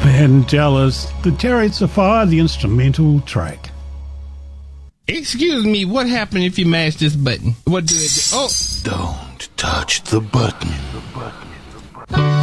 Ben Jealous, the Chariot Safari, the instrumental track. Excuse me, what happened if you mash this button? What do it do? Oh! Don't touch the button.